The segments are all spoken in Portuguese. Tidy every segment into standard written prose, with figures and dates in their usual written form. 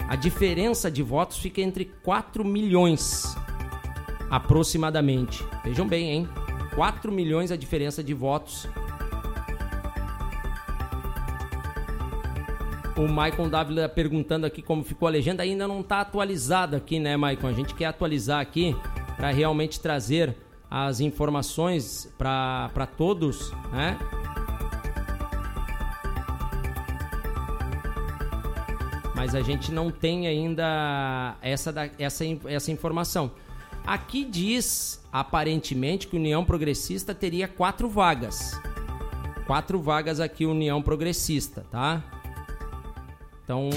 A diferença de votos fica entre 4 milhões, aproximadamente. Vejam bem, hein? 4 milhões a diferença de votos. O Maicon Dávila perguntando aqui como ficou a legenda. Ainda não está atualizada aqui, né, Maicon? A gente quer atualizar aqui para realmente trazer as informações para todos, né? Mas a gente não tem ainda essa informação. Aqui diz, aparentemente, que a União Progressista teria 4 vagas. 4 vagas aqui, União Progressista, tá? Então...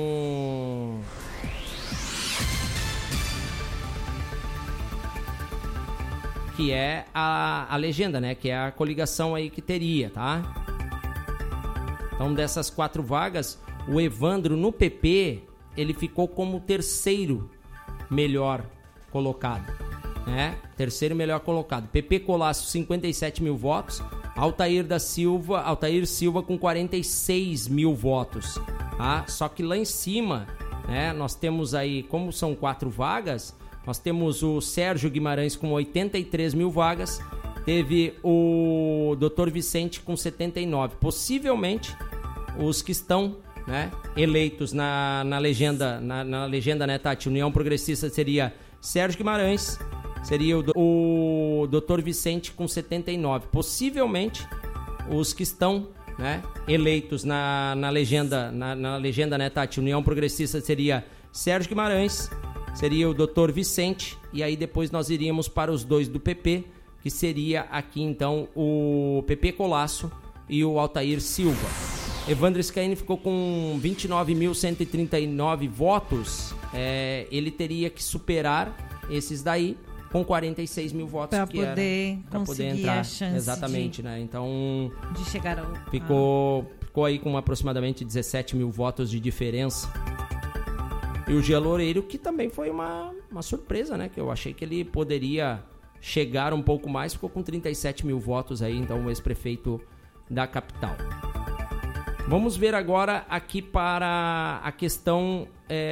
que é a legenda, né? Que é a coligação aí que teria, tá? Então, dessas 4 vagas, o Evandro, no PP, ele ficou como o terceiro melhor colocado, né? Terceiro melhor colocado. PP Colasso, 57 mil votos. Altair Silva com 46 mil votos, tá? Só que lá em cima, né, nós temos aí, como são 4 vagas, nós temos o Sérgio Guimarães com 83 mil vagas, teve o Dr. Vicente com 79. Possivelmente, os que estão, né, eleitos na legenda, né, Tati? União Progressista seria Sérgio Guimarães, seria o Dr. Vicente com 79. Possivelmente, os que estão, né, eleitos na legenda, né, Tati? União Progressista seria Sérgio Guimarães, seria o Dr. Vicente, e aí depois nós iríamos para os 2 do PP, que seria aqui então o PP Colasso e o Altair Silva. Evandro Scaini ficou com 29.139 votos. Ele teria que superar esses daí com 46 mil votos para poder entrar. A chance exatamente, né? Então de chegar ao... ficou aí com aproximadamente 17 mil votos de diferença. E o Gia Loureiro, que também foi uma surpresa, né? Que eu achei que ele poderia chegar um pouco mais, ficou com 37 mil votos aí, então o ex-prefeito da capital. Vamos ver agora aqui para a questão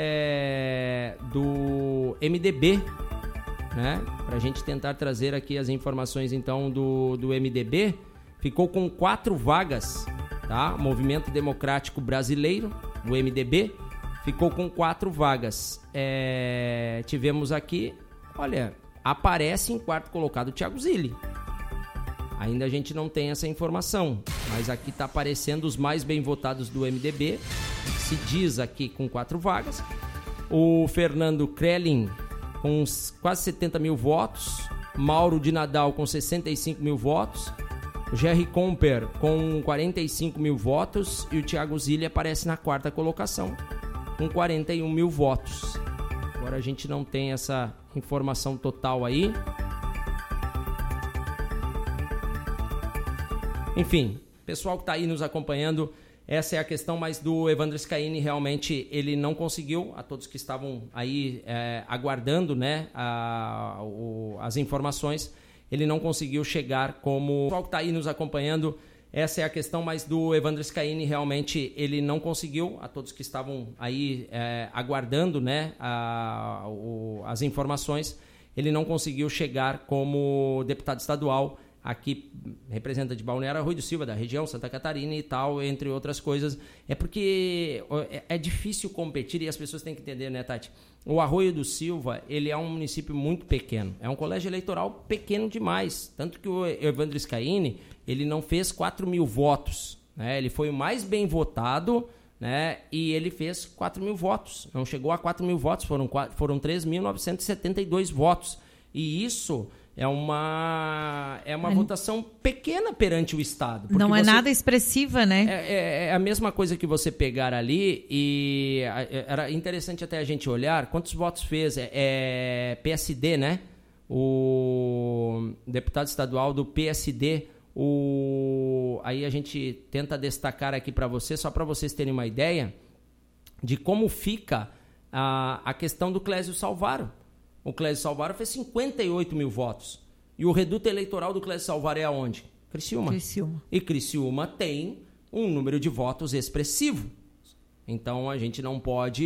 do MDB, né? Para a gente tentar trazer aqui as informações então do MDB. Ficou com 4 vagas, tá? Movimento Democrático Brasileiro, o MDB, ficou com 4 vagas. Tivemos aqui, olha, aparece em quarto colocado o Thiago Zilli. Ainda a gente não tem essa informação, mas aqui está aparecendo os mais bem votados do MDB. Se diz aqui com 4 vagas. O Fernando Krellin com quase 70 mil votos. Mauro de Nadal com 65 mil votos. O Jerry Comper com 45 mil votos. E o Thiago Zilli aparece na 4ª colocação com 41 mil votos. Agora a gente não tem essa informação total aí. Enfim, pessoal que está aí nos acompanhando, essa é a questão, mas do Evandro Scaini realmente ele não conseguiu, a todos que estavam aí aguardando, né, as informações, ele não conseguiu chegar como... O pessoal que está aí nos acompanhando, essa é a questão, mas do Evandro Scaini realmente ele não conseguiu, a todos que estavam aí aguardando, né, as informações, ele não conseguiu chegar como deputado estadual, aqui representa de Balneário Arroio do Silva, da região, Santa Catarina e tal, entre outras coisas. É porque é difícil competir e as pessoas têm que entender, né, Tati? O Arroio do Silva, ele é um município muito pequeno. É um colégio eleitoral pequeno demais. Tanto que o Evandro Scaini, ele não fez 4 mil votos, né? Ele foi o mais bem votado, né? E ele fez 4 mil votos. Não chegou a 4 mil votos, foram 3.972 votos. E isso... É uma votação pequena perante o Estado. Não é nada expressiva, né? É a mesma coisa que você pegar ali e... Era interessante até a gente olhar quantos votos fez. PSD, né? O deputado estadual do PSD. Aí a gente tenta destacar aqui para vocês, só para vocês terem uma ideia de como fica a questão do Clésio Salvaro. O Clésio Salvaro fez 58 mil votos. E o reduto eleitoral do Clésio Salvaro é aonde? Criciúma. E Criciúma tem um número de votos expressivo. Então a gente não pode